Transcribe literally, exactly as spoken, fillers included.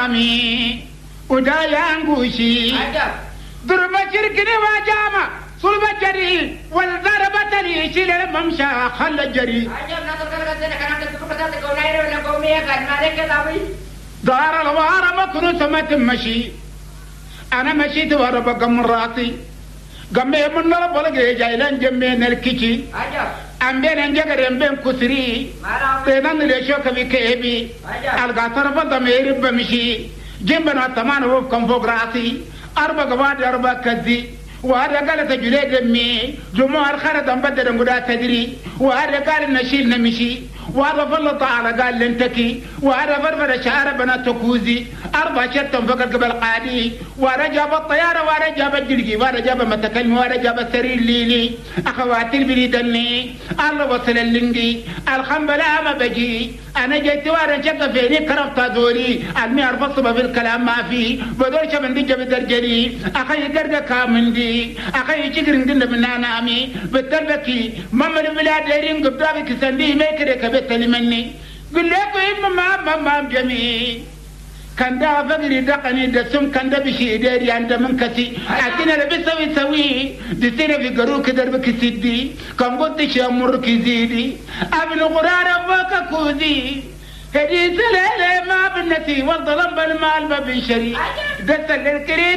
نامي ودا يانغوشي ضرب شركني وجامع صلب جري والضربة لي شيل الممشى خل جري دار الوار ما كنت متمشي أنا مشيت ورا بقم راسي قمي من ربنا جايلان جمين الكيكي أم بين أنجر أم بين كسري تنان ليشوك بكيبي القاطر فضمير بمشي جنبنا تمان وفكم فوق راسي أربع قواد أربع كذي وهذا قال تجلي دمي جمهور خرج أم بدر نقول تدري وهذا قال نشيل نمشي وهذا فل تعالى قال لنتكي وهذا فرفر شعر بنات تكوزي أربع شتم فقط قبل قادي وهذا جاب الطيارة وهذا جاب الجلجي وهذا جاب متكلم وهذا جاب السرير ليلي أخواتي البريدني الله وصل اللنجي الحمد لله ما بجي أنا جيت وأنا شق فيني كرفت دوري أدمي أرفص في الكلام ما في بدور شبن دي جاب درجلي أخي درجة كامندي أخي شكرن دين من نامي بالتربكي ماما البلاد ديرين قبضة كسندي ما يكره بتلمني قل لك إما ما ما جميل كان ده فقري دقني دسم كان ده بشي داري عند من كسي أكين أنا بسوي سوي دسينا في قرو كدر بكسيدي كم قلت شامر كزيدي أبن قرار فوق كوزي هدي سلالة ما بالنسي والظلم بالمال ما بنشري دس الكريم